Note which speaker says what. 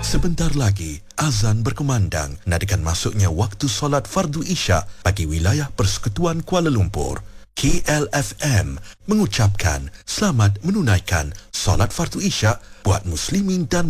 Speaker 1: Sebentar lagi, azan berkumandang nadakan masuknya waktu solat fardu Isyak bagi wilayah Persekutuan Kuala Lumpur. KLFM mengucapkan selamat menunaikan solat fardu Isyak buat muslimin dan